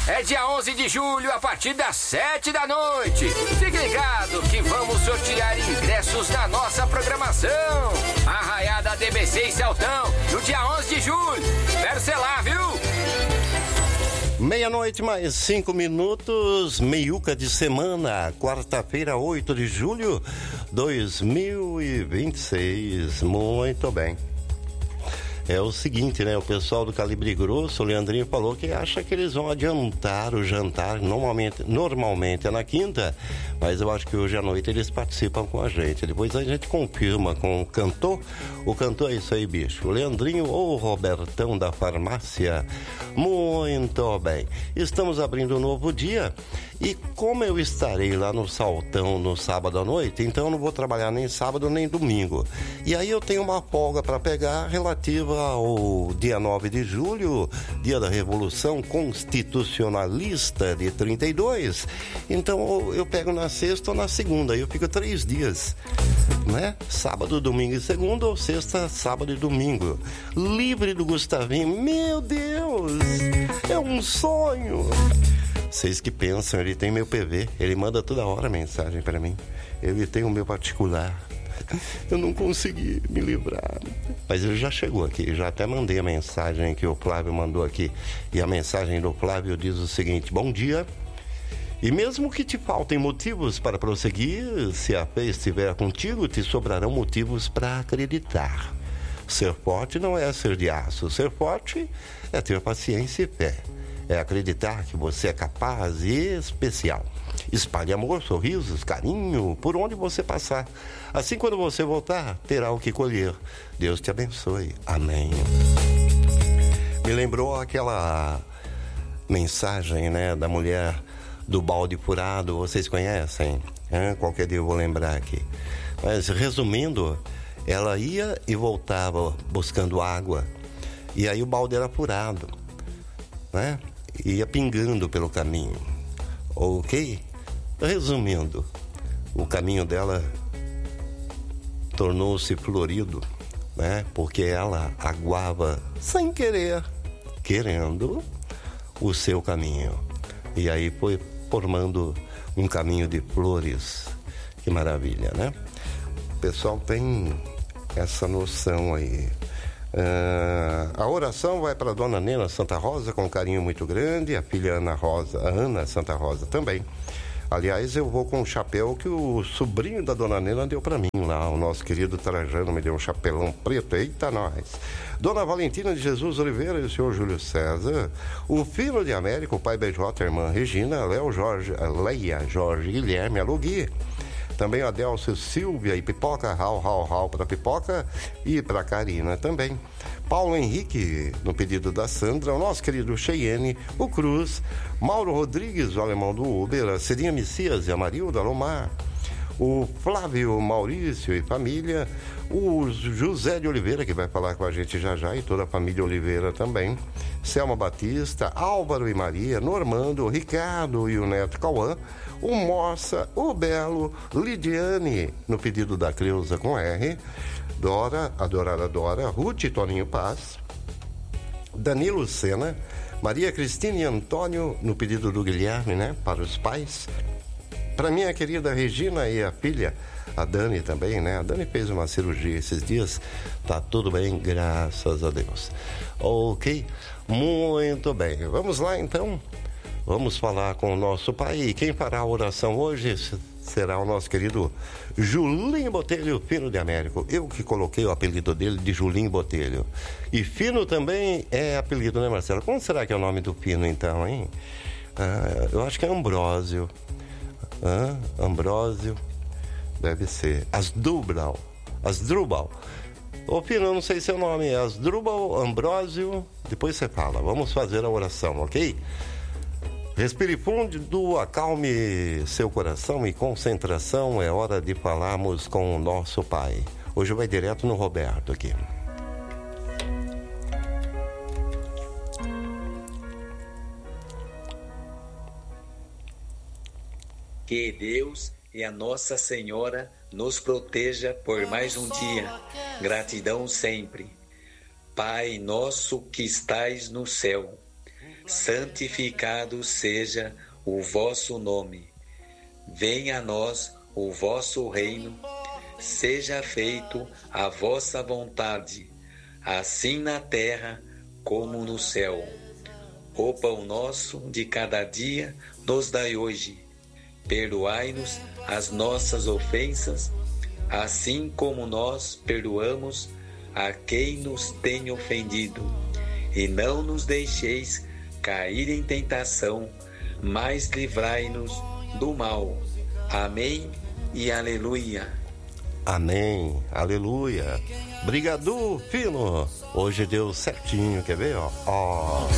É dia 11 de julho, a partir das 7 da noite. Fique ligado que vamos sortear ingressos na nossa programação. Arraiada DBC e Celtão, no dia 11 de julho. Espero ser lá, viu? Meia-noite mais 5 minutos, meiuca de semana, quarta-feira, 8 de julho, 2026. Muito bem. É o seguinte, né? O pessoal do Calibre Grosso, o Leandrinho falou que acha que eles vão adiantar o jantar. Normalmente é na quinta, mas eu acho que hoje à noite eles participam com a gente. Depois a gente confirma com o cantor. O cantor é isso aí, bicho. O Leandrinho ou o Robertão da farmácia. Muito bem. Estamos abrindo um novo dia. E como eu estarei lá no Saltão no sábado à noite, então eu não vou trabalhar nem sábado nem domingo. E aí eu tenho uma folga para pegar relativa ao dia 9 de julho, dia da Revolução Constitucionalista de 32. Então eu pego na sexta ou na segunda, eu fico 3 dias, né? Sábado, domingo e segunda, ou sexta, sábado e domingo. Livre do Gustavinho. Meu Deus! É um sonho! Vocês que pensam, ele tem meu PV, ele manda toda hora mensagem para mim. Ele tem o meu particular. Eu não consegui me livrar. Mas ele já chegou aqui, já até mandei a mensagem que o Flávio mandou aqui. E a mensagem do Flávio diz o seguinte: bom dia. E mesmo que te faltem motivos para prosseguir, se a fé estiver contigo, te sobrarão motivos para acreditar. Ser forte não é ser de aço. Ser forte é ter paciência e fé. É acreditar que você é capaz e especial. Espalhe amor, sorrisos, carinho por onde você passar. Assim, quando você voltar, terá o que colher. Deus te abençoe. Amém. Me lembrou aquela mensagem, né, da mulher do balde furado. Vocês conhecem? Qualquer dia eu vou lembrar aqui. Mas, resumindo, ela ia e voltava buscando água. E aí o balde era furado, né? Ia pingando pelo caminho. Ok? Resumindo, o caminho dela tornou-se florido, né? Porque ela aguava sem querer, querendo o seu caminho. E aí foi formando um caminho de flores. Que maravilha, né? O pessoal tem essa noção aí. A oração vai para a dona Nena Santa Rosa com um carinho muito grande, a filha Ana Santa Rosa também. Aliás, eu vou com um chapéu que o sobrinho da dona Nena deu para mim lá, o nosso querido Trajano me deu um chapelão preto, eita nós. Dona Valentina de Jesus Oliveira e o senhor Júlio César, o filho de América, o pai BJ, a irmã Regina, Leia, Jorge, Guilherme, Alugui. Também a Delcio, Silvia e Pipoca, rau para Pipoca e para Karina também. Paulo Henrique, no pedido da Sandra, o nosso querido Cheyenne, o Cruz, Mauro Rodrigues, o alemão do Uber, a Cidinha Messias e a Marilda Lomar, o Flávio Maurício e família, o José de Oliveira, que vai falar com a gente já já, e toda a família Oliveira também, Selma Batista, Álvaro e Maria, Normando, Ricardo e o neto Cauã, o Moça, o Belo, Lidiane, no pedido da Creuza com R, Dora, adorada Dora, Ruth e Toninho Paz, Danilo Sena, Maria Cristina e Antônio, no pedido do Guilherme, né, para os pais, para minha querida Regina e a filha, a Dani também, né? A Dani fez uma cirurgia esses dias, tá tudo bem, graças a Deus. Ok, muito bem. Vamos lá então, vamos falar com o nosso pai. E quem fará a oração hoje será o nosso querido Julinho Botelho, Fino de Américo. Eu que coloquei o apelido dele de Julinho Botelho. E Fino também é apelido, né, Marcelo? Como será que é o nome do Fino então, hein? Eu acho que é Ambrósio. Ambrósio, deve ser Asdrubal. Ô Pino, eu não sei seu nome, é Asdrubal, Ambrósio, depois você fala. Vamos fazer a oração, ok? Respire fundo, acalme seu coração e concentração, é hora de falarmos com o nosso Pai. Hoje vai direto no Roberto aqui. Que Deus e a Nossa Senhora nos proteja por mais um dia. Gratidão sempre. Pai nosso que estais no céu, santificado seja o vosso nome. Venha a nós o vosso reino, seja feito a vossa vontade, assim na terra como no céu. O pão nosso de cada dia nos dai hoje. Perdoai-nos as nossas ofensas, assim como nós perdoamos a quem nos tem ofendido. E não nos deixeis cair em tentação, mas livrai-nos do mal. Amém e aleluia. Amém, aleluia. Brigadu, Fino. Hoje deu certinho, quer ver? Ó.